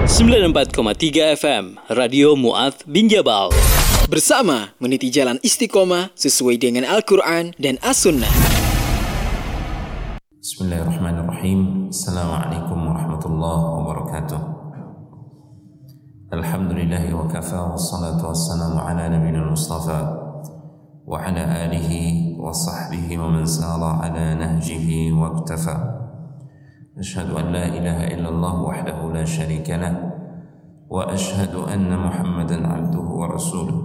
94,3 FM Radio Mu'adz bin Jabal. Bersama meniti jalan istiqomah sesuai dengan Al-Quran dan As-Sunnah. Bismillahirrahmanirrahim. Assalamualaikum warahmatullahi wabarakatuh. Alhamdulillahi wa kafa, wassalatu wassalamu ala nabiyina Mustafa wa ala alihi wa sahbihi wa man sara ala nahjihi wa iktafa. Asyhadu an la ilaha illallah wahdahu la syarika lah wa asyhadu anna Muhammadan abduhu wa rasuluh.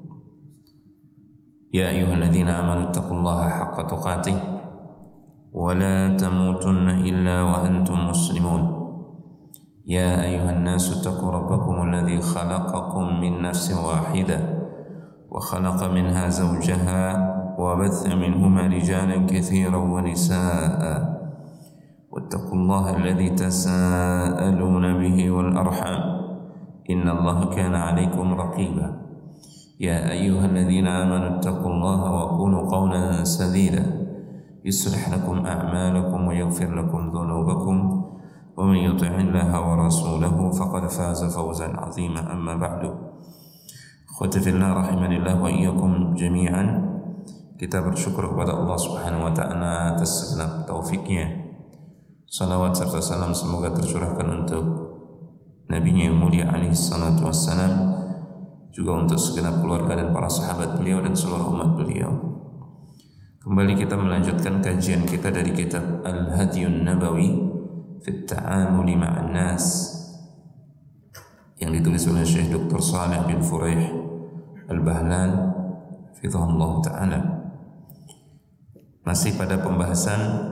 Ya ayyuhalladzina amanu taqullaha haqqa tuqatih wa la tamutunna illa wa antum muslimun. Ya ayyuhan nasu taqu rabbakum alladzi khalaqakum min nafsin wahidah wa khalaqa minha zawjaha wa batha minhuma rijalan katsiran wa nisaa'a. واتقوا الله الذي تساءلون به والأرحام إن الله كان عليكم رقيبا يا أيها الذين آمنوا اتقوا الله وقولوا قولا سديدا يصلح لكم أعمالكم ويغفر لكم ذنوبكم ومن يطع الله ورسوله فقد فاز فوزا عظيما أما بعد أخوتي في الله رحمني الله وإياكم جميعا. Kita bersyukur kepada Allah Subhanahu wa taala atas segala taufiknya. Salawat serta salam semoga tercurahkan untuk Nabi-Nya yang mulia alaihi salatu wassalam, juga untuk segenap keluarga dan para sahabat beliau dan seluruh umat beliau. Kembali kita melanjutkan kajian kita dari kitab Al-Hadiyun Nabawi fi Ta'amuli Ma'an Nas yang ditulis oleh Syekh Dr. Saleh bin Furaih Al-Bahlan hafizahullah ta'ala. Masih pada pembahasan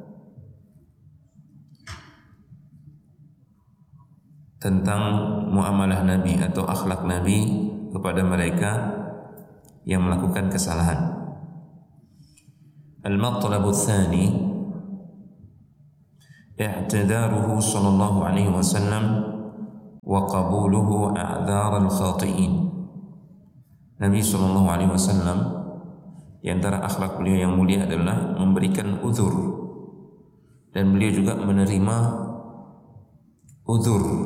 tentang muamalah Nabi atau akhlak Nabi kepada mereka yang melakukan kesalahan. Al-matlabu tsani i'tidaruhu sallallahu alaihi wasallam wa qabuluhu a'dzar al-khati'in. Nabi sallallahu alaihi wasallam, di antara akhlak beliau yang mulia adalah memberikan uzur, dan beliau juga menerima uzur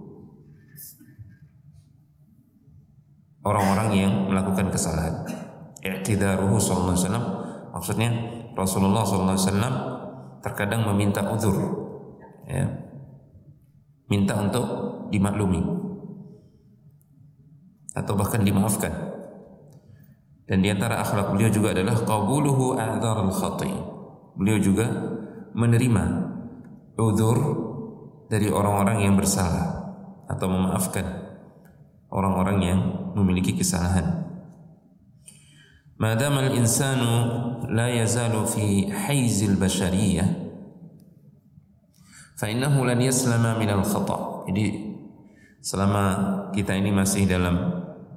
orang-orang yang melakukan kesalahan. I'tidaruhu sallallahu alaihi wasallam, maksudnya Rasulullah sallallahu alaihi wasallam terkadang meminta uzur, ya, minta untuk dimaklumi atau bahkan dimaafkan. Dan di antara akhlak beliau juga adalah qabuluhu a'dzar al-khati'. Beliau juga menerima uzur dari orang-orang yang bersalah atau memaafkan orang-orang yang memiliki kesalahan. Madama al-insanu la yazalu fi hayzil bashariyah fa innahu lan yaslama min al-khata'. Jadi selama kita ini masih dalam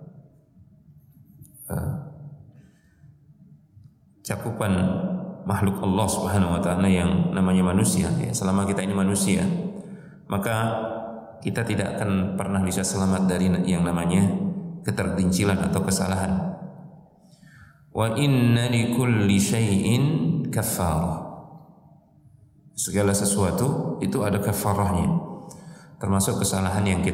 cakupan makhluk Allah Subhanahu wa taala yang namanya manusia, ya, selama kita ini manusia, maka kita tidak akan pernah bisa selamat dari yang namanya ketergelinciran atau kesalahan. Wa inna likulli syai'in kaffarah. Segala sesuatu itu ada kafarahnya, termasuk kesalahan yang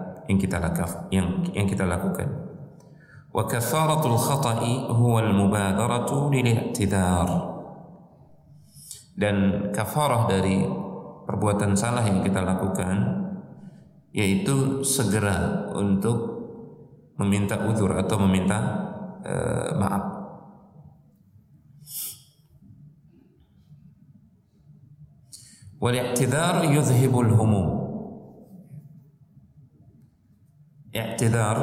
kita lakukan. Wa kafaratul khata'i huwa al-mubadaratu lil-i'tidar. Dan kafarah dari perbuatan salah yang kita lakukan yaitu segera untuk meminta uzur atau meminta maaf. Wal-i'tidar yuzhibul humum. I'tidar,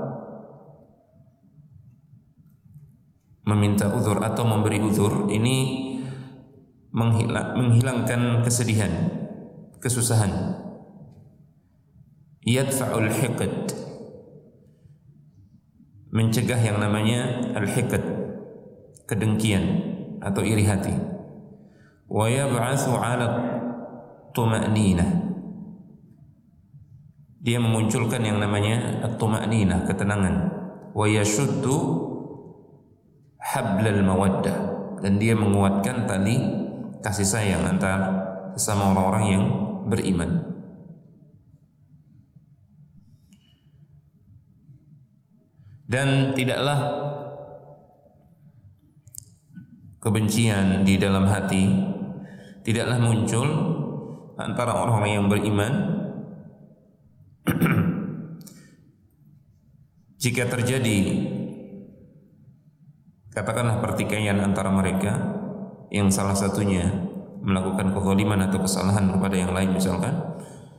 meminta uzur atau memberi uzur, ini menghilangkan kesedihan, kesusahan. Yadfa'ul hiqd, mencegah yang namanya al-hiqd, kedengkian atau iri hati. Wa yab'atsu 'ala tuma'ninah, dia memunculkan yang namanya at-tuma'ninah, ketenangan. Wa yashuddu hablal mawaddah, dan dia menguatkan tali kasih sayang antara sesama orang-orang yang beriman. Dan tidaklah kebencian di dalam hati tidaklah muncul antara orang-orang yang beriman jika terjadi katakanlah pertikaian antara mereka yang salah satunya melakukan kezaliman atau kesalahan kepada yang lain misalkan.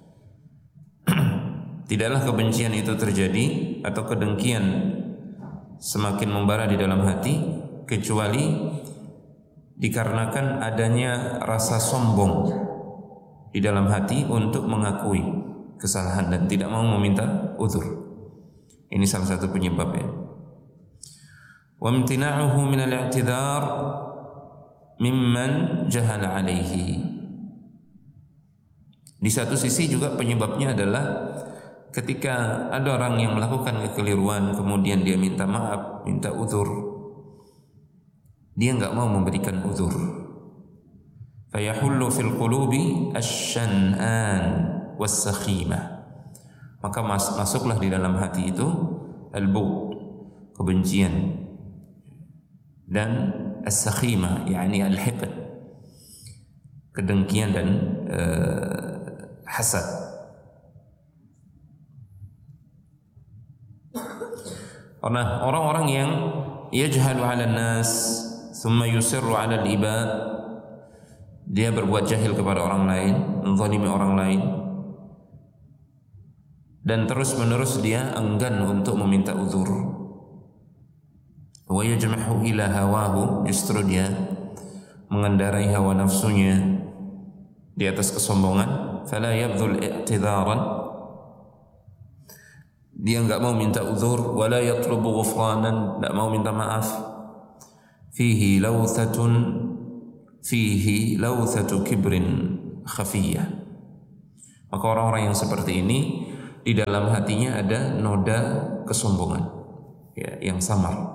Tidaklah kebencian itu terjadi atau kedengkian semakin membara di dalam hati kecuali dikarenakan adanya rasa sombong di dalam hati untuk mengakui kesalahan dan tidak mau meminta uzur. Ini salah satu penyebabnya. Wa imtina'uhu min al-i'tidhar mimman jahala alaihi. Di satu sisi juga penyebabnya adalah ketika ada orang yang melakukan kekeliruan kemudian dia minta maaf, minta uzur, dia enggak mau memberikan uzur. Fayahullu fil qulubi asy-syan'an was-sakhimah. Maka masuklah di dalam hati itu al-bughd, kebencian, dan as-sakhimah, yakni al-hiqd, kedengkian dan hasad. Nah, orang-orang yang yajhalu 'ala an-nas thumma yusirru 'ala al-ibad, dia berbuat jahil kepada orang lain, menzalimi orang lain, dan terus-menerus dia enggan untuk meminta uzur. Wa yajmahu ila hawahu, justru dia mengendarai hawa nafsunya di atas kesombongan. Fala yabdhul i'tidharan, dia enggak mau minta uzur. Wala yatlubu ghufranan, enggak mau minta maaf. Fihi lawthatu kibrin khafiyah. Maka orang-orang yang seperti ini di dalam hatinya ada noda kesombongan, ya, yang samar.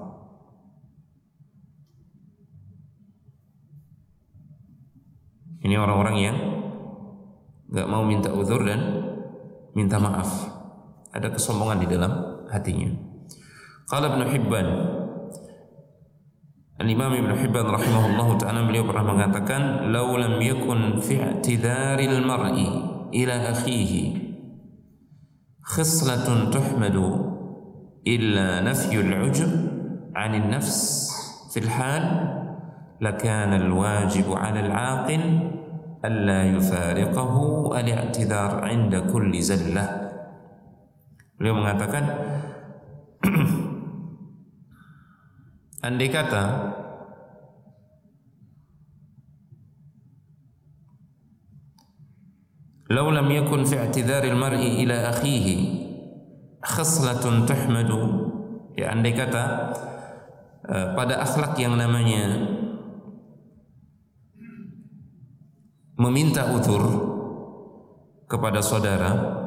Ini orang-orang yang enggak mau minta uzur dan minta maaf. Ada kesombongan di dalam hatinya. Qala Ibnu Hibban, Al-Imam Ibnu Hibban rahimahullahu ta'ala, beliau pernah mengatakan, "Law lam yakun fi i'tidharil mar'i ila akhihi khislatun tuhmadu illa nafyul 'ujub 'anil nafs fil hal lakana al-wajib 'ala al-'aqil alla yufariqahu al-i'tidhar 'inda kulli zallah." Beliau mengatakan, andai kata law lam yakun fi i'tidharil mar'i ila akhihi khaslatun tuhmadu, ya, andai kata pada akhlak yang namanya meminta uzur kepada saudara,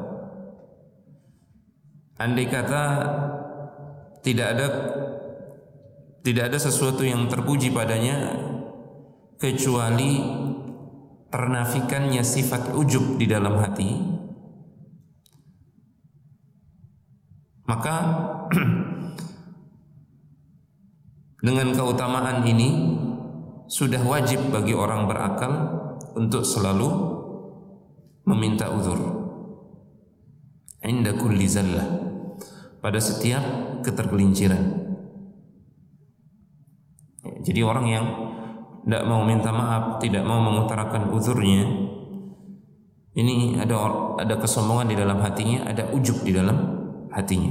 andai kata tidak ada sesuatu yang terpuji padanya kecuali ternafikannya sifat ujub di dalam hati, maka dengan keutamaan ini sudah wajib bagi orang berakal untuk selalu meminta uzur inda kulli zallah, pada setiap ketergelinciran. Jadi orang yang tidak mau minta maaf, tidak mau mengutarakan uzurnya, ini ada kesombongan di dalam hatinya, ada ujub di dalam hatinya.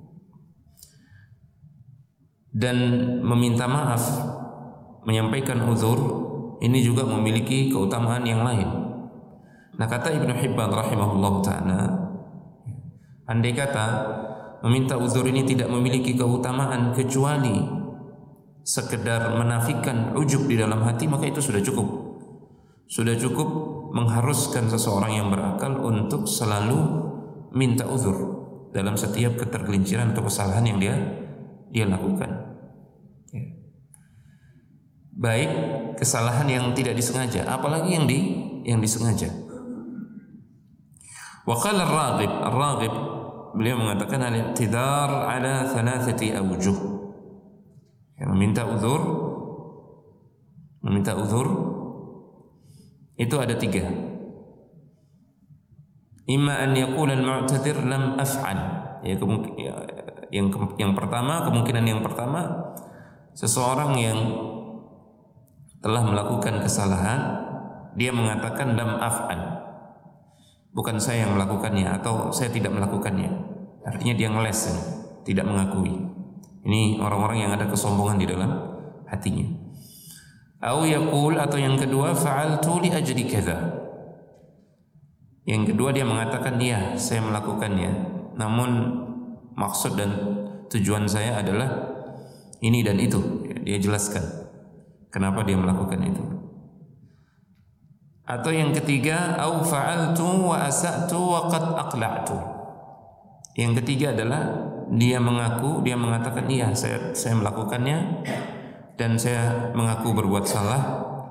Dan meminta maaf, menyampaikan uzur, ini juga memiliki keutamaan yang lain. Nah, kata Ibnu Hibban rahimahullah ta'ala, andai kata meminta uzur ini tidak memiliki keutamaan kecuali sekedar menafikan ujub di dalam hati, maka itu sudah cukup. Sudah cukup mengharuskan seseorang yang berakal untuk selalu minta uzur dalam setiap ketergelinciran atau kesalahan yang dia lakukan. Ya. Baik kesalahan yang tidak disengaja, apalagi yang disengaja. Wa qala Ar-Raghib beliau mengatakan al-i'tidhar ala thalathati awjuh. Meminta uzur itu ada 3. Imma an yaqula al-mu'tadir lam af'al. Yang pertama, kemungkinan yang pertama, seseorang yang telah melakukan kesalahan, dia mengatakan lam af'al, bukan saya yang melakukannya, atau saya tidak melakukannya. Artinya dia ngeles, tidak mengakui. Ini orang-orang yang ada kesombongan di dalam hatinya. Au yaqul, atau yang kedua, fa'altu li ajli kadza. Yang kedua dia mengatakan, iya saya melakukannya, namun maksud dan tujuan saya adalah ini dan itu. Dia jelaskan kenapa dia melakukan itu. Atau yang ketiga, au fa'altu wa asa'tu wa qad aqla'tu. Yang ketiga adalah dia mengaku, dia mengatakan iya saya melakukannya dan saya mengaku berbuat salah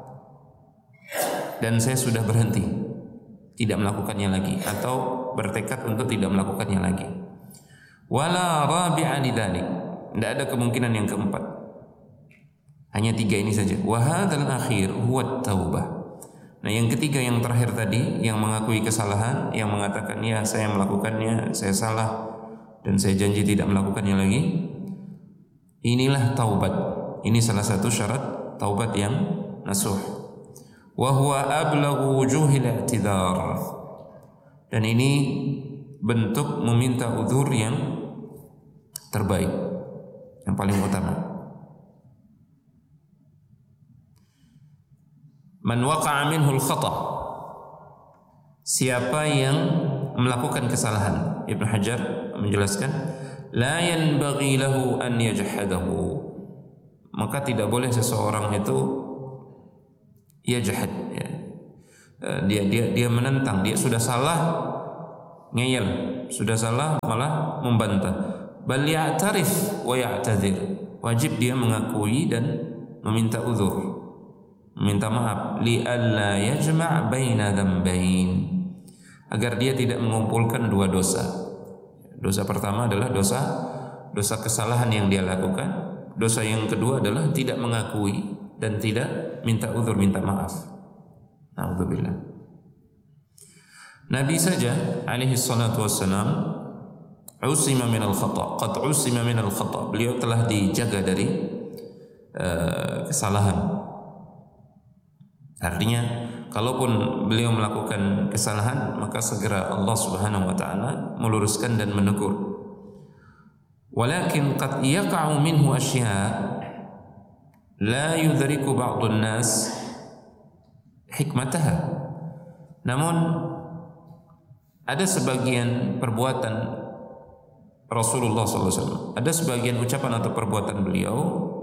dan saya sudah berhenti tidak melakukannya lagi, atau bertekad untuk tidak melakukannya lagi. Wala rabi'a lidzalik. Tidak ada kemungkinan yang keempat. Hanya 3 ini saja. Wa hadzal akhir huwa taubah. Nah, yang ketiga, yang terakhir tadi, yang mengakui kesalahan, yang mengatakan ya saya melakukannya, saya salah dan saya janji tidak melakukannya lagi. Inilah taubat. Ini salah satu syarat taubat yang nasuh. Wa huwa ablaghu wujuhil i'tidhar. Dan ini bentuk meminta uzur yang terbaik, yang paling utama. Man waqa'a minhul khata', siapa yang melakukan kesalahan. Ibnu Hajar menjelaskan, la yanbaghi lahu an yajhadahu, maka tidak boleh seseorang itu yajhad, ya. Dia menentang, dia sudah salah ngeyel, sudah salah malah membantah. Bal ya'tarif wa ya'tadzir, wajib dia mengakui dan meminta uzur, meminta maaf, li alla yajma' baina dzambain, agar dia tidak mengumpulkan 2 dosa. Dosa pertama adalah dosa kesalahan yang dia lakukan. Dosa yang kedua adalah tidak mengakui dan tidak minta uzur, minta maaf. Na'udzubillah. Nabi saja alaihi salatu wassalam usima minal khata', qad usima minal khata', beliau telah dijaga dari kesalahan. Artinya kalaupun beliau melakukan kesalahan, maka segera Allah Subhanahu wa taala meluruskan dan menegur. Walakin qad yaqa'u minhu asya' la yudriku ba'dun nas hikmataha. Namun ada sebagian perbuatan Rasulullah SAW, ada sebagian ucapan atau perbuatan beliau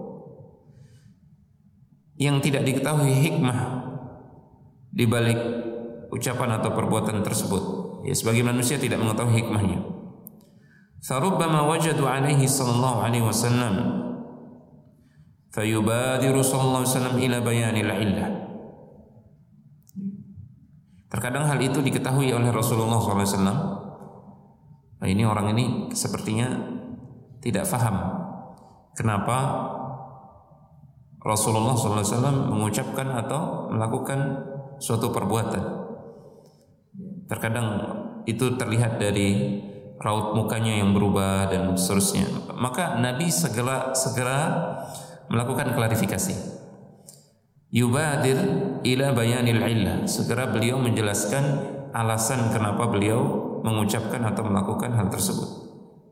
yang tidak diketahui hikmah di balik ucapan atau perbuatan tersebut. Ya, sebagian manusia tidak mengetahui hikmahnya. Farubbama wajadu alaihi sallallahu alaihi wasallam fayubadiru sallallahu alaihi wasallam ila bayanil illah. Terkadang hal itu diketahui oleh Rasulullah SAW. Nah, ini orang ini sepertinya tidak faham kenapa Rasulullah SAW mengucapkan atau melakukan suatu perbuatan. Terkadang itu terlihat dari raut mukanya yang berubah dan seterusnya. Maka Nabi segera melakukan klarifikasi. Yubadir ila bayanil illah, segera beliau menjelaskan alasan kenapa beliau mengucapkan atau melakukan hal tersebut.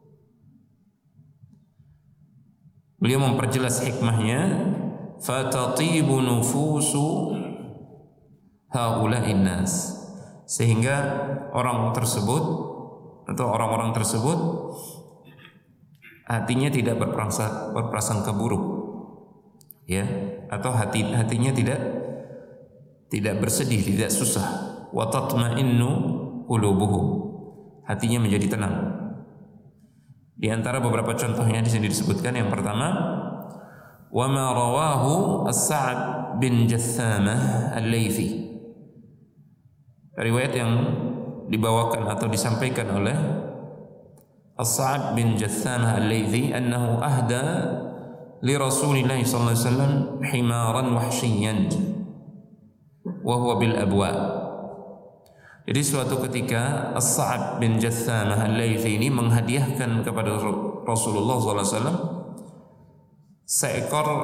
Beliau memperjelas hikmahnya, fatatibu nufusu haula'in nas, sehingga orang tersebut atau orang-orang tersebut hatinya tidak berprasangka buruk, ya, atau hatinya tidak bersedih, tidak susah. Wa tatma'innu qulubuhum, hatinya menjadi tenang. Di antara beberapa contohnya di sini disebutkan, yang pertama, wa ma rawahu As-Sa'd bin Jathamah Al-Laythi, riwayat yang dibawakan atau disampaikan oleh As-Sa'ab bin Jathamah Al-Laythi annahu ahda li Rasulillah sallallahu alaihi wasallam himaran wahsyiyan wa huwa bil abwa. Jadi suatu ketika As-Sa'ab bin Jathamah Al-Laythi ini menghadiahkan kepada Rasulullah sallallahu alaihi wasallam seekor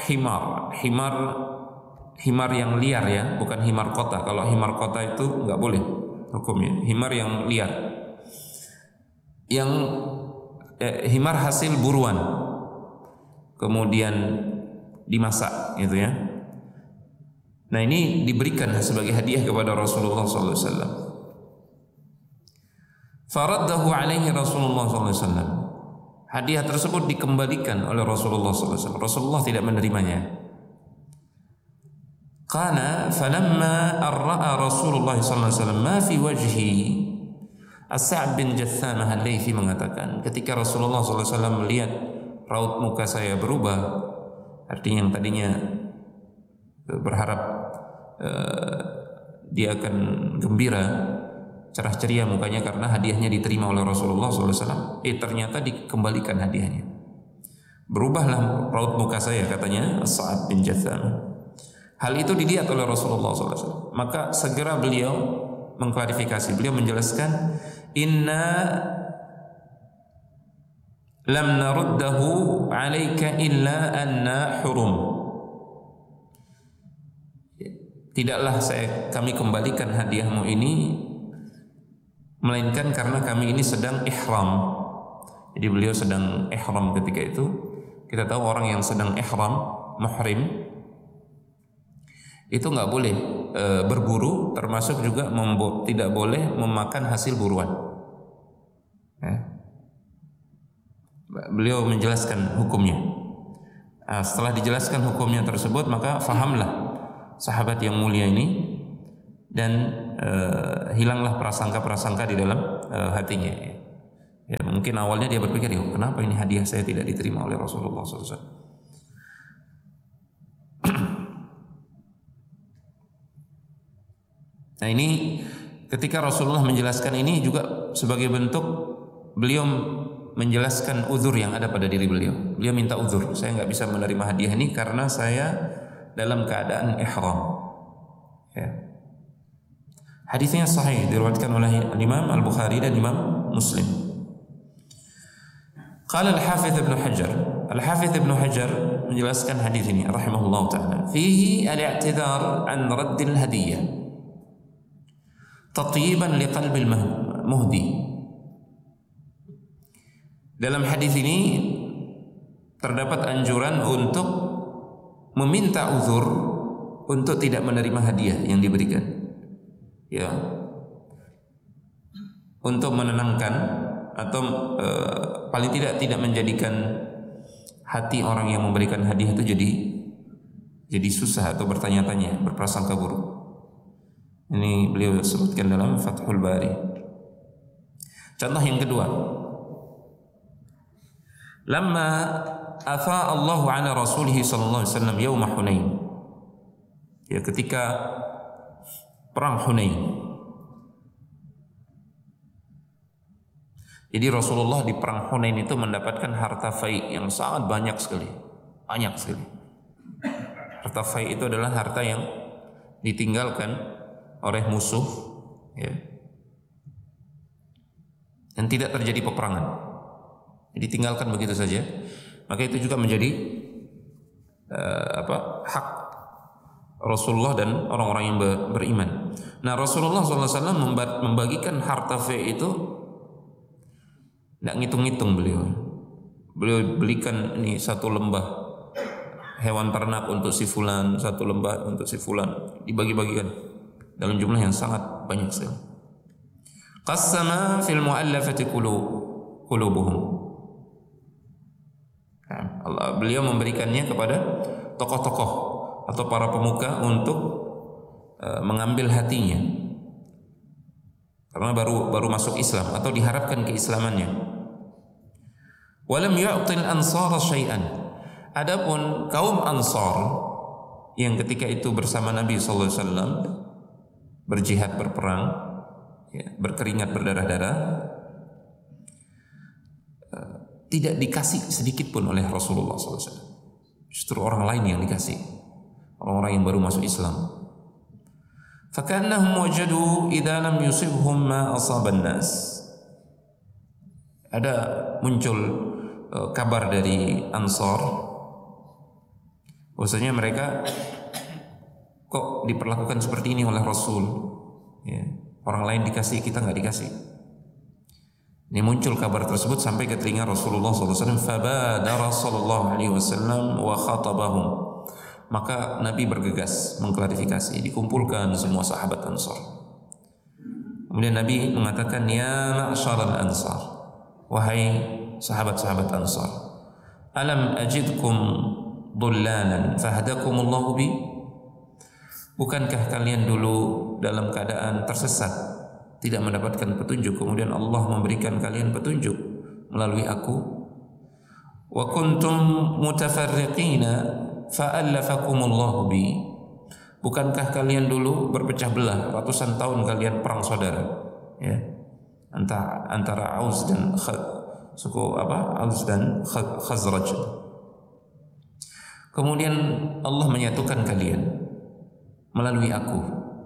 himar yang liar ya, bukan himar kota. Kalau himar kota itu nggak boleh hukumnya. Himar yang liar, yang himar hasil buruan, kemudian dimasak, gitu ya. Nah ini diberikan sebagai hadiah kepada Rasulullah SAW. Faraddahu alaihi Rasulullah SAW. Hadiah tersebut dikembalikan oleh Rasulullah SAW. Rasulullah tidak menerimanya. Qala falamma arra'a Rasulullah sallallahu alaihi wasallam ma fi wajhi, As-Sa'ab bin Jathamah Al-Laythi mengatakan, ketika Rasulullah sallallahu alaihi wasallam melihat raut muka saya berubah, artinya yang tadinya berharap dia akan gembira, cerah ceria mukanya karena hadiahnya diterima oleh Rasulullah sallallahu alaihi wasallam, ternyata dikembalikan hadiahnya. Berubahlah raut muka saya, katanya As-Sa'ab bin Jathamah. Hal itu dilihat oleh Rasulullah SAW. Maka segera beliau mengklarifikasi. Beliau menjelaskan, inna lam naruddahu alaika illa anna hurum. Tidaklah kami kembalikan hadiahmu ini, melainkan karena kami ini sedang ihram. Jadi beliau sedang ihram ketika itu. Kita tahu orang yang sedang ihram, muhrim, itu nggak boleh berburu, termasuk juga tidak boleh memakan hasil buruan. Beliau menjelaskan hukumnya. Setelah dijelaskan hukumnya tersebut, maka fahamlah sahabat yang mulia ini, dan hilanglah prasangka-prasangka di dalam hatinya. Ya, mungkin awalnya dia berpikir, kenapa ini hadiah saya tidak diterima oleh Rasulullah SAW. Nah ini ketika Rasulullah menjelaskan ini juga sebagai bentuk beliau menjelaskan uzur yang ada pada diri beliau. Beliau minta uzur, saya nggak bisa menerima hadiah ini karena saya dalam keadaan ihram. Ya. Hadisnya sahih, diriwayatkan oleh Imam Al-Bukhari dan Imam Muslim. Qala Al-Hafidz Ibnu Hajar. Al-Hafidz Ibnu Hajar menjelaskan hadis ini rahimahullah taala. Fihi al-i'tidar an raddil hadiyah. Tatyiban liqalbil muhdi. Dalam hadis ini terdapat anjuran untuk meminta uzur untuk tidak menerima hadiah yang diberikan. Ya. Untuk menenangkan atau paling tidak menjadikan hati orang yang memberikan hadiah itu jadi susah atau bertanya-tanya, berprasangka buruk. Ini beliau sebutkan dalam Fathul Bari. Contoh yang kedua, lamma afa Allahu ala Rasulih sallallahu alaihi wasallam yaum Hunain. Ya, ketika perang Hunain. Jadi Rasulullah di perang Hunain itu mendapatkan harta fai yang sangat banyak sekali. Banyak sekali. Harta fai itu adalah harta yang ditinggalkan oleh musuh, ya, dan tidak terjadi peperangan, ditinggalkan begitu saja. Maka itu juga menjadi hak Rasulullah dan orang-orang yang beriman. Nah, Rasulullah SAW membagikan harta fai itu tidak ngitung-ngitung. Beliau belikan ini satu lembah hewan ternak untuk si fulan, satu lembah untuk si fulan, dibagi-bagikan dalam jumlah yang sangat banyak sekali. Qassama fil mu'allafati qulubuhum. Beliau memberikannya kepada tokoh-tokoh atau para pemuka untuk mengambil hatinya, karena baru masuk Islam atau diharapkan keislamannya. Walam yu'til ansara syai'an. Adapun kaum Ansar yang ketika itu bersama Nabi sallallahu alaihi wasallam berjihad, berperang, ya, berkeringat berdarah-darah, tidak dikasih sedikit pun oleh Rasulullah SAW. Justru orang lain yang dikasih, orang-orang yang baru masuk Islam. فَكَأَنَّهُمْ وَجَدُوا إِذَا لَمْ يُصِبْهُمْ مَا أَصَابَ النَّاسِ. Ada muncul kabar dari Ansar, bahwasanya mereka kok diperlakukan seperti ini oleh Rasul, ya. Orang lain dikasih, kita nggak dikasih. Ini muncul kabar tersebut sampai ke telinga Rasulullah SAW. Fabadara sallallahu alaihi wasallam wa khatabahum. Maka Nabi bergegas mengklarifikasi, dikumpulkan semua sahabat Ansar. Kemudian Nabi mengatakan, ya ma'syaral Ansar, wahai sahabat-sahabat Ansar, alam ajidkum dhullalan fahadakumullahu bi. Bukankah kalian dulu dalam keadaan tersesat, tidak mendapatkan petunjuk, kemudian Allah memberikan kalian petunjuk melalui aku. Wa kuntum mutafarriqina fa'allafakumullahu bi. Bukankah kalian dulu berpecah belah, ratusan tahun kalian perang saudara, ya, antara Aus dan suku Aus dan Khazraj. Kemudian Allah menyatukan kalian melalui aku.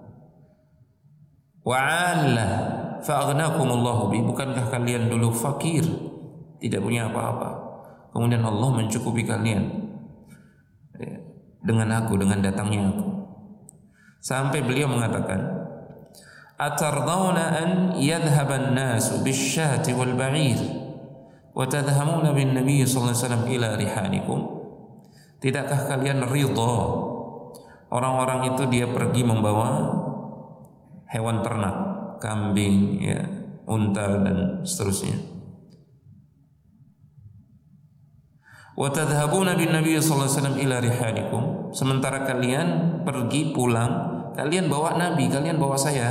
Wa'alla fa'aghnakumullahu bi. Bukankah kalian dulu fakir, tidak punya apa-apa, kemudian Allah mencukupi kalian dengan aku, dengan datangnya aku. Sampai beliau mengatakan, atardawna an yadhhaban nasu bisyati wal ba'ir wa tadhhamuna bin nabiy sallallahu alaihi wasallam ila rihanikum. Tidakkah kalian ridha orang-orang itu dia pergi membawa hewan ternak, kambing, ya, unta dan seterusnya. Wa tadhhabuna bin nabiy sallallahu alaihi wasallam ila rihanikum. Sementara kalian pergi pulang, kalian bawa Nabi, kalian bawa saya.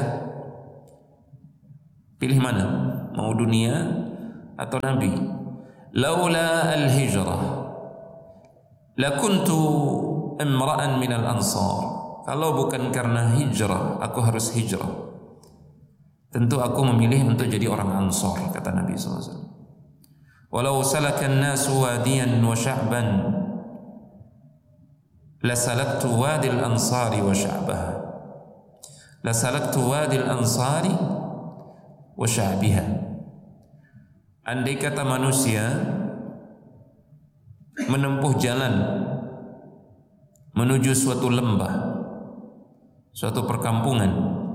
Pilih mana? Mau dunia atau Nabi? Laula al-hijrah lakuntu imra'an minal ansar. Kalau bukan karena hijrah, aku harus hijrah, tentu aku memilih untuk jadi orang Ansar, kata Nabi SAW. Walau salakan nasu wadiyan wa sya'ban lasalaktu wadil ansari wa sya'bah. Lasalaktu wadil ansari wa sya'biha. Andai kata manusia menempuh jalan menuju suatu lembah, suatu perkampungan,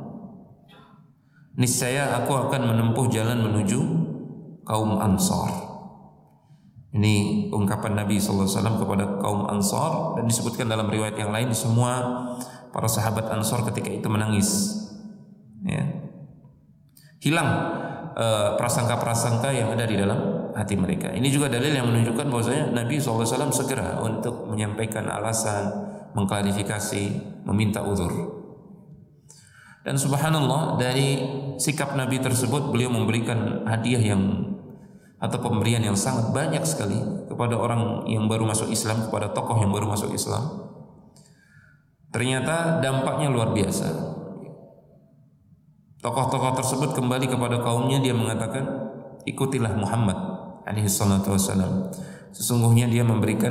niscaya aku akan menempuh jalan menuju kaum Ansar. Ini ungkapan Nabi SAW kepada kaum Ansar, dan disebutkan dalam riwayat yang lain semua para sahabat Ansar ketika itu menangis, ya. Hilang prasangka-prasangka yang ada di dalam hati mereka. Ini juga dalil yang menunjukkan bahwasanya Nabi SAW segera untuk menyampaikan alasan, mengklarifikasi, meminta uzur. Dan subhanallah, dari sikap Nabi tersebut beliau memberikan hadiah yang atau pemberian yang sangat banyak sekali kepada orang yang baru masuk Islam, kepada tokoh yang baru masuk Islam. Ternyata dampaknya luar biasa. Tokoh-tokoh tersebut kembali kepada kaumnya, dia mengatakan, ikutilah Muhammad alaihi salatu wassalam. Sesungguhnya dia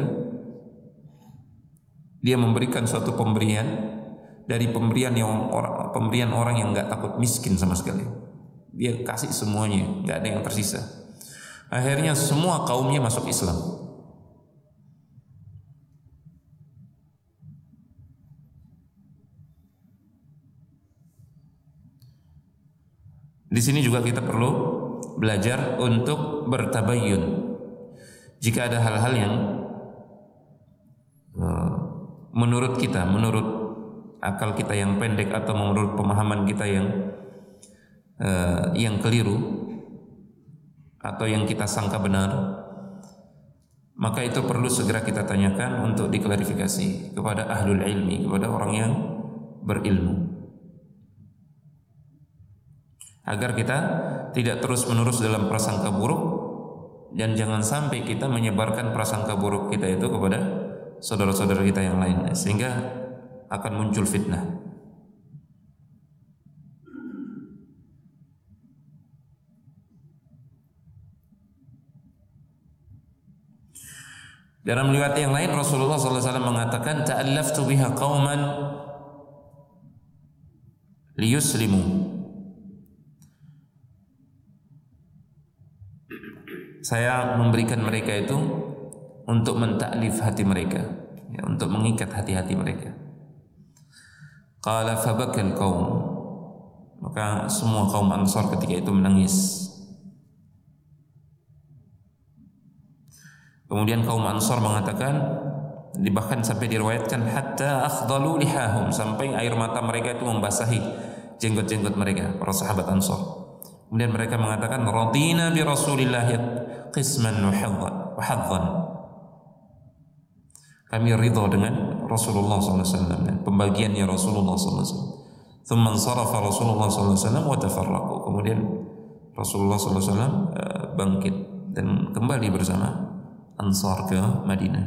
memberikan suatu pemberian dari pemberian orang yang nggak takut miskin sama sekali. Dia kasih semuanya, nggak ada yang tersisa. Akhirnya semua kaumnya masuk Islam. Di sini juga kita perlu belajar untuk bertabayyun. Jika ada hal-hal yang menurut kita, menurut akal kita yang pendek atau menurut pemahaman kita yang keliru atau yang kita sangka benar, maka itu perlu segera kita tanyakan untuk diklarifikasi kepada ahlul ilmi, kepada orang yang berilmu, agar kita tidak terus-menerus dalam prasangka buruk, dan jangan sampai kita menyebarkan prasangka buruk kita itu kepada saudara-saudara kita yang lain, sehingga akan muncul fitnah. Dalam riwayat yang lain Rasulullah SAW mengatakan, ta'allaftu biha qauman liyuslimu. Saya memberikan mereka itu untuk mentaklif hati mereka, ya, untuk mengikat hati-hati mereka. Qala fabakal qaum, maka semua kaum Ansar ketika itu menangis. Kemudian kaum Ansar mengatakan, bahkan sampai diriwayatkan hatta akhdalu lihahum, sampai air mata mereka itu membasahi jenggot-jenggot mereka, para sahabat Ansar. Kemudian mereka mengatakan, radina bi Rasulillah qisman wa haddan. Kami ridha dengan Rasulullah SAW dan pembagiannya Rasulullah SAW. Thumma ansarafa Rasulullah SAW wa tafarraqu. Kemudian Rasulullah SAW bangkit dan kembali bersama Ansar ke Madinah.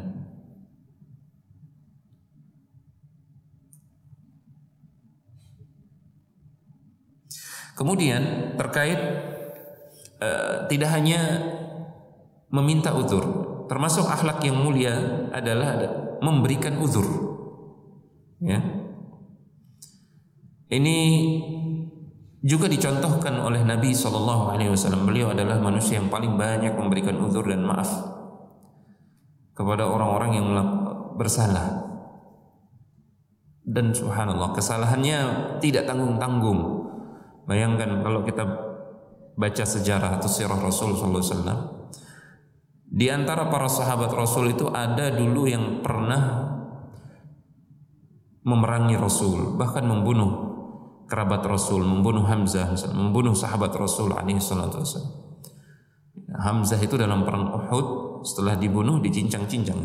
Kemudian terkait tidak hanya meminta uzur, termasuk akhlak yang mulia adalah memberikan uzur. Ya. Ini juga dicontohkan oleh Nabi SAW. Beliau adalah manusia yang paling banyak memberikan uzur dan maaf kepada orang-orang yang bersalah. Dan subhanallah, kesalahannya tidak tanggung-tanggung. Bayangkan kalau kita baca sejarah atau sirah Rasul SAW, di antara para sahabat Rasul itu ada dulu yang pernah memerangi Rasul, bahkan membunuh kerabat Rasul, membunuh Hamzah, membunuh sahabat Rasul alaihissalatu wassalam. Hamzah itu dalam perang Uhud setelah dibunuh dicincang-cincang.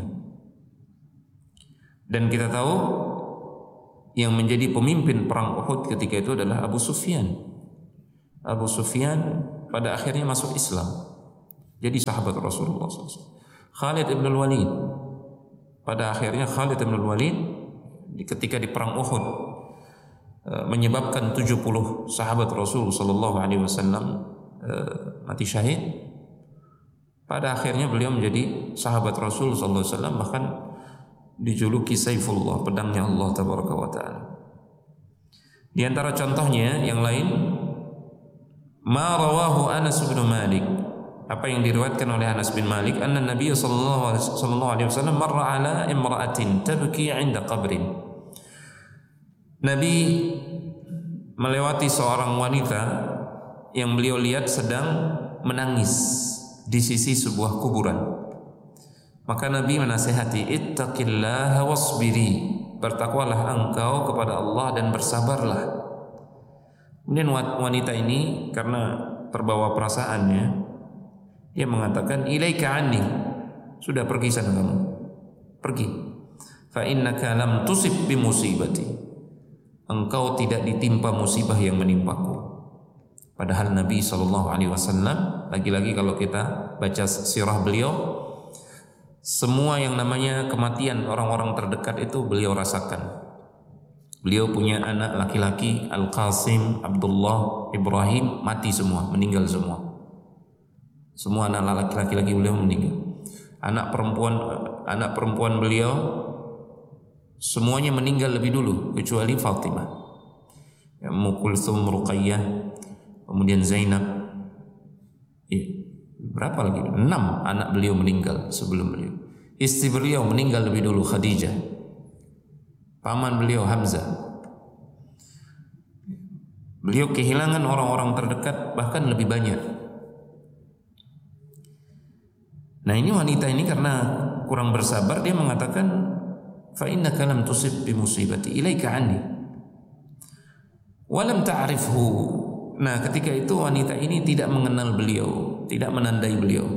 Dan kita tahu yang menjadi pemimpin perang Uhud ketika itu adalah Abu Sufyan. Abu Sufyan pada akhirnya masuk Islam, jadi sahabat Rasulullah SAW. Khalid ibn al-Walid, pada akhirnya Khalid ibn al-Walid ketika di perang Uhud menyebabkan 70 sahabat Rasul sallallahu alaihi wasallam mati syahid. Pada akhirnya beliau menjadi sahabat Rasul sallallahu alaihi wasallam, bahkan dijuluki Saifullah, pedangnya Allah tabaraka wa taala. Di antara contohnya yang lain, ma rawahu Anas bin Malik, apa yang diriwayatkan oleh Anas bin Malik, anna Nabi sallallahu alaihi wasallam marra ala imra'atin tabki 'inda qabrin. Nabi melewati seorang wanita yang beliau lihat sedang menangis di sisi sebuah kuburan. Maka Nabi menasihati, ittaqillaha wasbiri, bertakwalah engkau kepada Allah dan bersabarlah. Kemudian wanita ini karena terbawa perasaannya, dia mengatakan, ilaika anni, sudah pergi sana kamu, pergi. Fa innaka lam tusib bi musibati, engkau tidak ditimpa musibah yang menimpaku. Padahal Nabi SAW, lagi-lagi kalau kita baca sirah beliau, semua yang namanya kematian orang-orang terdekat itu beliau rasakan. Beliau punya anak laki-laki, Al-Qasim, Abdullah, Ibrahim, mati semua, meninggal semua. Semua anak laki-laki beliau meninggal. Anak perempuan beliau semuanya meninggal lebih dulu kecuali Fatimah, Ummu Kulthum, Ruqayyah, kemudian Zainab. Berapa lagi? 6 anak beliau meninggal sebelum beliau. Istri beliau meninggal lebih dulu, Khadijah. Paman beliau Hamzah. Beliau kehilangan orang-orang terdekat bahkan lebih banyak. Nah, ini wanita ini karena kurang bersabar, dia mengatakan, fa innaka lam tusib bi musibati ilaika anni wa lam ta'rifhu. Nah, ketika itu wanita ini tidak mengenal beliau, tidak menandai beliau.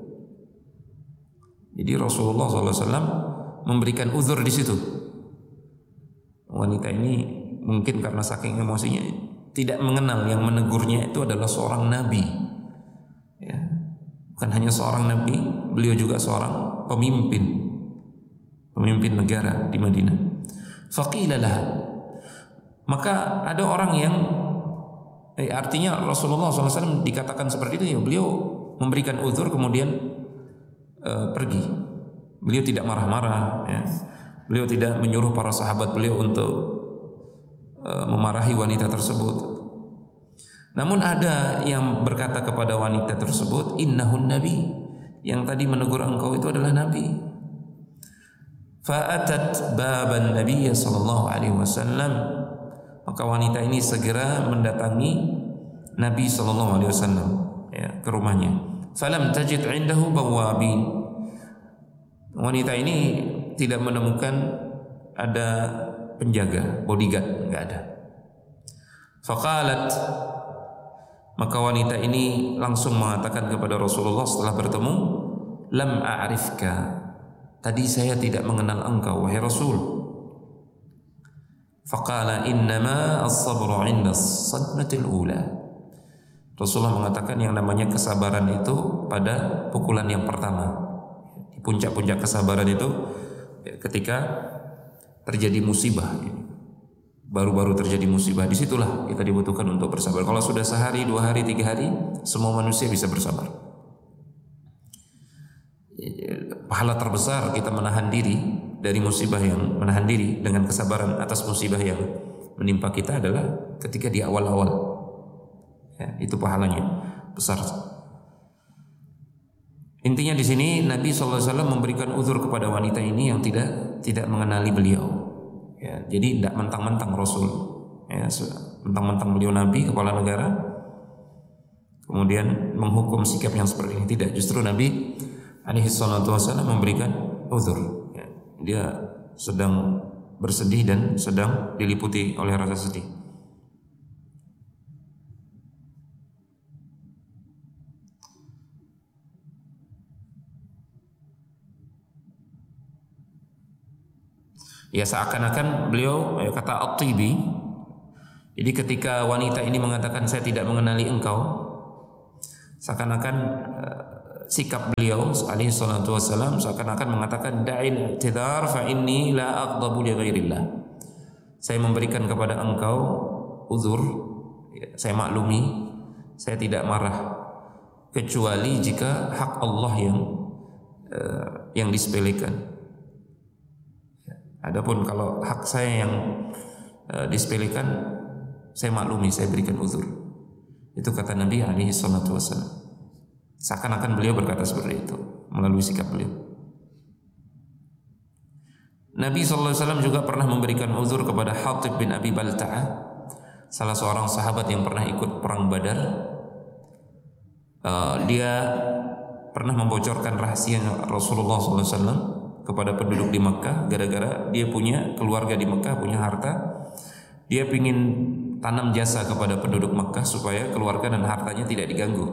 Jadi Rasulullah SAW memberikan uzur di situ. Wanita ini mungkin karena saking emosinya tidak mengenal yang menegurnya itu adalah seorang nabi. Ya. Bukan hanya seorang nabi, beliau juga seorang pemimpin negara di Madinah. Faqilalah, maka ada orang yang artinya Rasulullah SAW dikatakan seperti itu, ya beliau memberikan uzur kemudian pergi Beliau tidak marah-marah, ya. Beliau tidak menyuruh para sahabat beliau untuk memarahi wanita tersebut. Namun ada yang berkata kepada wanita tersebut, innahun nabi, yang tadi menegur engkau itu adalah nabi. Fa'atat baban Nabi sallallahu alaihi wasallam, maka wanita ini segera mendatangi Nabi sallallahu alaihi wasallam, ya, ke rumahnya. Falam tajid indahu bawabin, wanita ini tidak menemukan ada penjaga, bodyguard, enggak ada. Faqalat, maka wanita ini langsung mengatakan kepada Rasulullah setelah bertemu, lam a'rifka, tadi saya tidak mengenal engkau wahai Rasul. Faqala innama as-sabru 'inda as-sadmatil ula, Rasulullah mengatakan yang namanya kesabaran itu pada pukulan yang pertama. Di puncak-puncak kesabaran itu ketika terjadi musibah, baru-baru terjadi musibah, disitulah kita dibutuhkan untuk bersabar. Kalau sudah sehari, 2 hari, 3 hari, semua manusia bisa bersabar. Pahala terbesar kita menahan diri dari musibah, yang menahan diri dengan kesabaran atas musibah yang menimpa kita adalah ketika di awal-awal, ya, itu pahalanya besar. Intinya di sini Nabi SAW memberikan uzur kepada wanita ini yang tidak mengenali beliau. Ya, jadi tidak mentang-mentang Rasul, ya, mentang-mentang beliau Nabi, kepala negara, kemudian menghukum sikap yang seperti ini. Tidak, justru Nabi alaihi salatu wasallam memberikan uzur, ya. Dia sedang bersedih dan sedang diliputi oleh rasa sedih. Ya, seakan-akan beliau, ya, kata At-Tibi, jadi ketika wanita ini mengatakan saya tidak mengenali engkau, seakan-akan sikap beliau alaihi salatu wassalam seakan-akan mengatakan da'il i'tidar fa inni la aghdabu li ghairillah, saya memberikan kepada engkau uzur, ya, saya maklumi, saya tidak marah kecuali jika hak Allah yang disepelekan. Adapun kalau hak saya yang disepelekan, saya maklumi, saya berikan uzur. Itu kata Nabi alaihi salatu wasallam. Seakan-akan beliau berkata seperti itu melalui sikap beliau. Nabi SAW juga pernah memberikan uzur kepada Hatib bin Abi Balta'ah, salah seorang sahabat yang pernah ikut perang Badar. Dia pernah membocorkan rahasia Rasulullah SAW kepada penduduk di Mekah, gara-gara dia punya keluarga di Mekah, punya harta. Dia ingin tanam jasa kepada penduduk Mekah supaya keluarga dan hartanya tidak diganggu.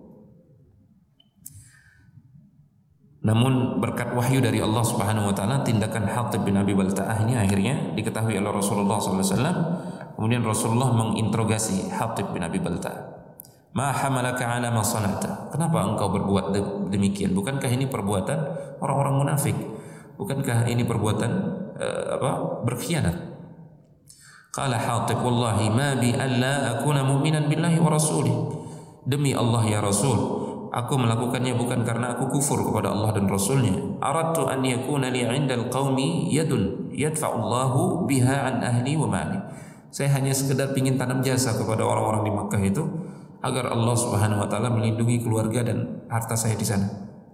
Namun berkat wahyu dari Allah Subhanahu wa taala, tindakan Hatib bin Abi Balta'ah ini akhirnya diketahui oleh Rasulullah SAW. Kemudian Rasulullah menginterogasi Hatib bin Abi Balta'ah. Ma hamalaka ala ma sana'ta? Kenapa engkau berbuat demikian? Bukankah ini perbuatan orang-orang munafik? Bukankah ini perbuatan berkhianat? Qala Hatib, wallahi ma bi alla akuna mu'minan billahi wa rasulih. Demi Allah ya Rasul, aku melakukannya bukan karena aku kufur kepada Allah dan Rasulnya. Aradtu an yakuna li 'indal qaumi yadun yadfa'ullahu biha an ahli wa mali. Saya hanya sekedar ingin tanam jasa kepada orang-orang di Makkah itu agar Allah Subhanahu wa taala melindungi keluarga dan harta saya di sana.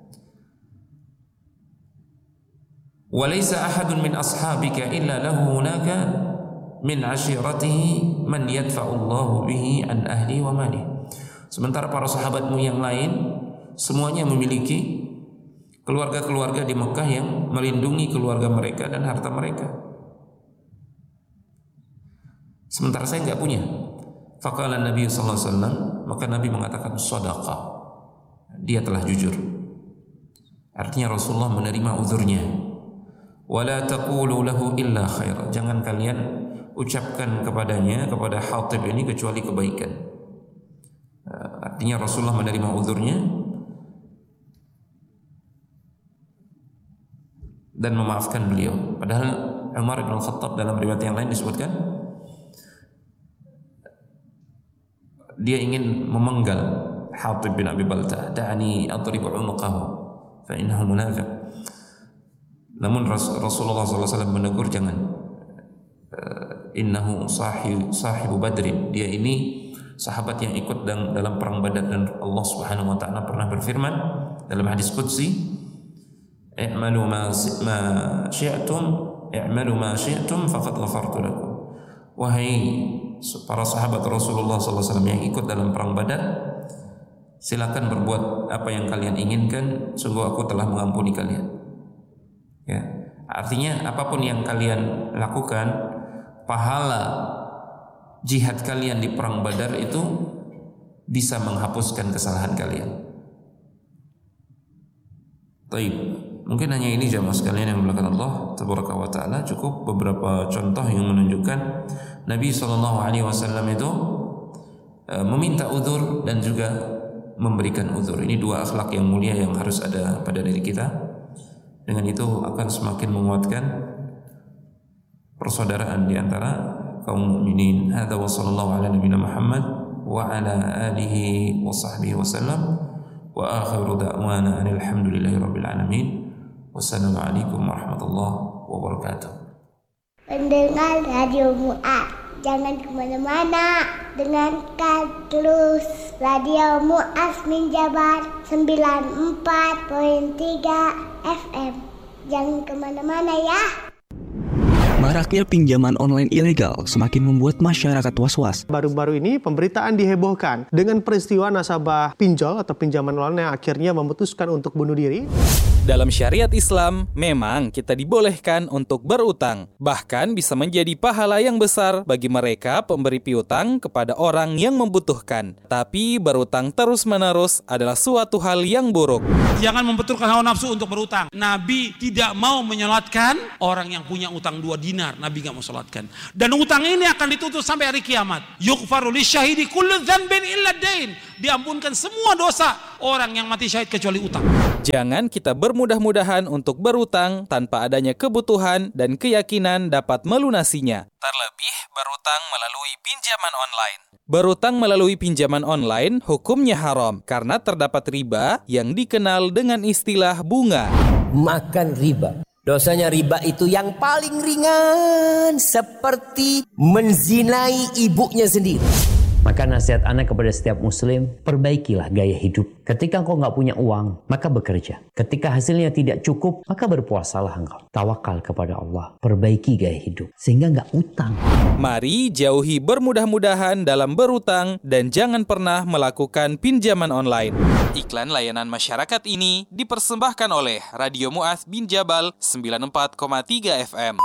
Walaysa ahadun min ashabika illa lahu hunaka min ashiratihi man yadfa'ullahu bihi an ahli wa mali. Sementara para sahabatmu yang lain semuanya memiliki keluarga-keluarga di Mekah yang melindungi keluarga mereka dan harta mereka. Sementara saya enggak punya. Faqala Nabi sallallahu alaihi wasallam, maka Nabi mengatakan shadaqah. Dia telah jujur. Artinya Rasulullah menerima uzurnya. Wala taqulu lahu illa khair. Jangan kalian ucapkan kepadanya, kepada Hatib ini, kecuali kebaikan. Artinya Rasulullah menerima uzurnya dan memaafkan beliau. Padahal Umar bin Khattab dalam riwayat yang lain disebutkan dia ingin memenggal Hatib bin Abi Balta'ah. Da'ani adribu unuqahu fa innahu munafiq. Namun Rasulullah SAW menegur, jangan. Innahu sahibu badrin, dia ini sahabat yang ikut dalam perang Badar. Dan Allah Subhanahu wa taala pernah berfirman dalam hadis qudsi, i'malu ma syi'tum faqad ghafartu lakum. Wahai para sahabat Rasulullah SAW yang ikut dalam perang Badar, silakan berbuat apa yang kalian inginkan, sungguh aku telah mengampuni kalian. Ya, artinya apapun yang kalian lakukan, pahala jihad kalian di perang Badar itu bisa menghapuskan kesalahan kalian. Baik, mungkin hanya ini jamaah sekalian yang dimuliakan Allah Tabaraka wa Taala. Cukup beberapa contoh yang menunjukkan Nabi SAW itu meminta uzur dan juga memberikan uzur. Ini dua akhlak yang mulia yang harus ada pada diri kita. Dengan itu akan semakin menguatkan persaudaraan di antara kaum mukminin. Hadza wa sallallahu ala nabiyina Muhammad wa ala alihi wa sahbihi wasallam. Wa akhiru da'wana alhamdulillahi rabbil alamin. Wassalamualaikum warahmatullahi wabarakatuh. Pendengar Radio Mu'ad, jangan kemana-mana, dengarkan terus Radio Mu'az min Jabal 94.3 FM. Jangan kemana-mana ya. Maraknya pinjaman online ilegal semakin membuat masyarakat was-was. Baru-baru ini pemberitaan dihebohkan dengan peristiwa nasabah pinjol atau pinjaman online yang akhirnya memutuskan untuk bunuh diri. Dalam syariat Islam, memang kita dibolehkan untuk berutang. Bahkan bisa menjadi pahala yang besar bagi mereka pemberi piutang kepada orang yang membutuhkan. Tapi berutang terus-menerus adalah suatu hal yang buruk. Jangan membenturkan hawa nafsu untuk berutang. Nabi tidak mau menyolatkan orang yang punya utang 2 dinar. Nabi gak mau solatkan. Dan utang ini akan ditutup sampai hari kiamat. Yughfaru lisyahidi kullu dzanbin illa dain. Diampunkan semua dosa orang yang mati syahid kecuali utang. Jangan kita bermudah-mudahan untuk berutang tanpa adanya kebutuhan dan keyakinan dapat melunasinya. Terlebih berutang melalui pinjaman online. Berutang melalui pinjaman online hukumnya haram karena terdapat riba yang dikenal dengan istilah bunga. Makan riba. Dosanya riba itu yang paling ringan, seperti menzinai ibunya sendiri. Maka nasihat anak kepada setiap muslim, perbaikilah gaya hidup. Ketika engkau nggak punya uang, maka bekerja. Ketika hasilnya tidak cukup, maka berpuasalah engkau. Tawakal kepada Allah, perbaiki gaya hidup, sehingga nggak utang. Mari jauhi bermudah-mudahan dalam berutang dan jangan pernah melakukan pinjaman online. Iklan layanan masyarakat ini dipersembahkan oleh Radio Mu'az bin Jabal 94,3 FM.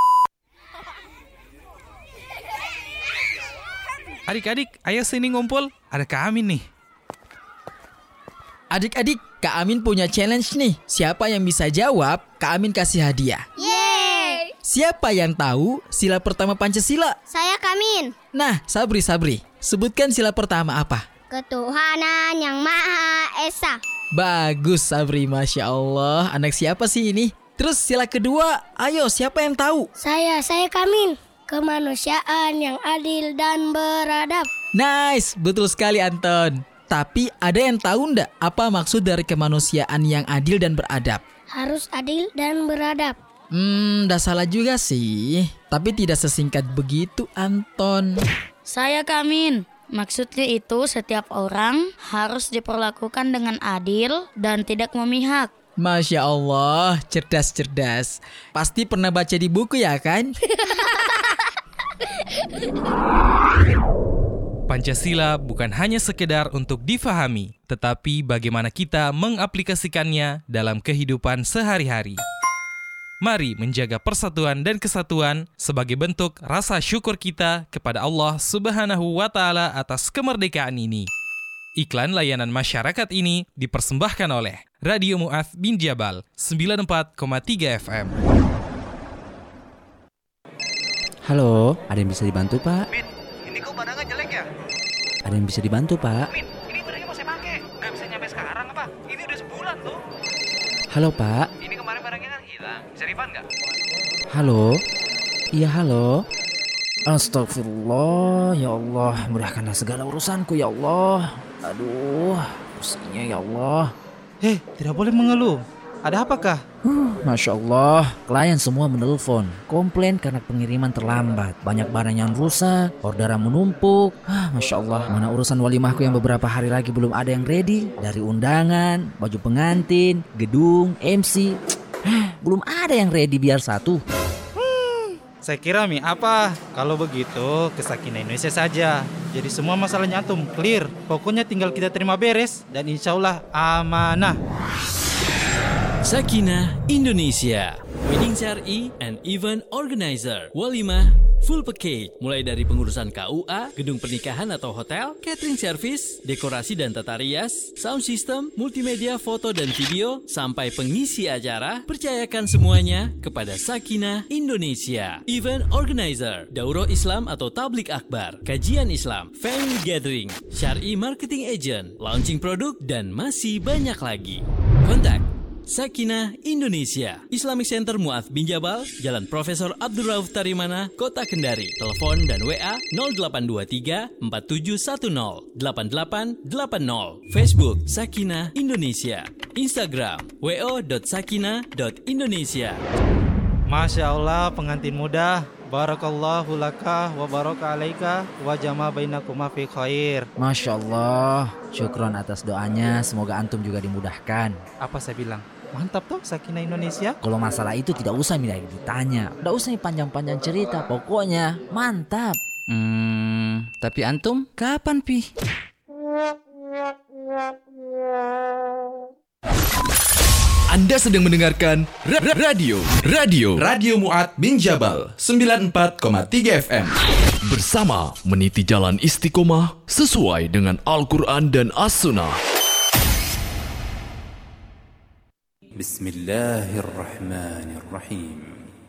Adik-adik, ayo sini ngumpul. Ada Kak Amin nih. Adik-adik, Kak Amin punya challenge nih. Siapa yang bisa jawab, Kak Amin kasih hadiah. Yeay! Siapa yang tahu sila pertama Pancasila? Saya Kamin. Nah, Sabri. Sebutkan sila pertama apa? Ketuhanan yang Maha Esa. Bagus, Sabri. Masya Allah. Anak siapa sih ini? Terus sila kedua, ayo siapa yang tahu? Saya Kamin. Kemanusiaan yang adil dan beradab. Nice, betul sekali Anton. Tapi ada yang tahu ndak apa maksud dari kemanusiaan yang adil dan beradab? Harus adil dan beradab. Dah salah juga sih. Tapi tidak sesingkat begitu Anton. Saya Kamin. Maksudnya itu setiap orang harus diperlakukan dengan adil dan tidak memihak. Masya Allah, cerdas. Pasti pernah baca di buku ya kan? Pancasila bukan hanya sekedar untuk difahami, tetapi bagaimana kita mengaplikasikannya dalam kehidupan sehari-hari. Mari menjaga persatuan dan kesatuan sebagai bentuk rasa syukur kita kepada Allah Subhanahu wa Ta'ala atas kemerdekaan ini. Iklan layanan masyarakat ini dipersembahkan oleh Radio Mu'az bin Jabal 94,3 FM. Halo, ada yang bisa dibantu Pak? Min, ini kok barangnya jelek ya? Ada yang bisa dibantu Pak? Min, ini barangnya mau saya pakai. Gak bisa nyampe sekarang apa? Ini udah sebulan tuh. Halo Pak? Ini kemarin barangnya kan hilang. Bisa refund gak? Halo? Iya halo? Astagfirullah, ya Allah, mudahkanlah segala urusanku ya Allah. Aduh, pusingnya ya Allah. Tidak boleh mengeluh. ada apakah? Masya Allah, klien semua menelpon, komplain karena pengiriman terlambat, banyak barang yang rusak, orderan menumpuk. Masya Allah, mana urusan walimahku yang beberapa hari lagi belum ada yang ready, dari undangan, baju pengantin, gedung, MC, belum ada yang ready biar satu. Saya kira apa? Kalau begitu ke Sakinah Indonesia saja. Jadi semua masalahnya antum clear. Pokoknya tinggal kita terima beres dan insya Allah amanah. Sakinah Indonesia, Wedding Syar'i and Event Organizer, Walimah full package, mulai dari pengurusan KUA, gedung pernikahan atau hotel, catering service, dekorasi dan tata rias, sound system, multimedia foto dan video, sampai pengisi acara. Percayakan semuanya kepada Sakinah Indonesia. Event Organizer, Daurah Islam atau Tablik Akbar, kajian Islam, family gathering, Syar'i marketing agent, launching produk, dan masih banyak lagi. Kontak Sakinah Indonesia, Islamic Center Mu'adz bin Jabal, Jalan Profesor Abdul Rauf Tarimana, Kota Kendari. Telepon dan WA 0823 4710 8880. Facebook Sakinah Indonesia. Instagram wo.sakinah.indonesia. Masya Allah, pengantin muda. Barakallahu laka wa baraka alaika wa jama bainakuma fi khair. Masya Allah, syukron atas doanya, semoga antum juga dimudahkan. Apa saya bilang? Mantap toh Sakinah Indonesia. Kalau masalah itu tidak usah ditanya, tidak usah panjang-panjang cerita, pokoknya mantap. Tapi antum kapan Pi? Anda sedang mendengarkan Radio Mu'adz bin Jabal 94,3 FM. Bersama meniti jalan istiqomah sesuai dengan Al-Quran dan As-Sunnah. Bismillahirrahmanirrahim.